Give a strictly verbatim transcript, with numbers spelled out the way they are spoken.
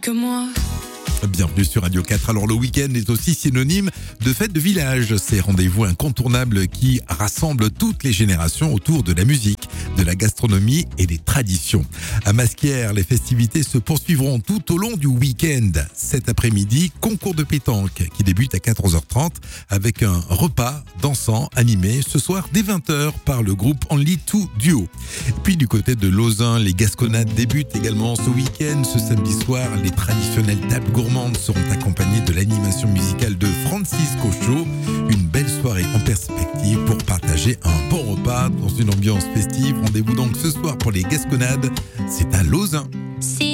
que moi. Bienvenue sur Radio quatre. Alors le week-end est aussi synonyme de fête de village. Ces rendez-vous incontournables qui rassemblent toutes les générations autour de la musique, de la gastronomie et des traditions. À Masquières, les festivités se poursuivront tout au long du week-end. Cet après-midi, concours de pétanque qui débute à quatorze heures trente avec un repas dansant animé ce soir dès vingt heures par le groupe Only Two Duo. Puis du côté de Lausanne, les Gasconades débutent également ce week-end. Ce samedi soir, les traditionnelles tables gourmandes seront accompagnées de l'animation musicale de Francisco Show. Une belle soirée en perspective pour partager un bon repas dans une ambiance festive. Rendez-vous donc ce soir pour les Gasconades. C'est à Lausanne. Si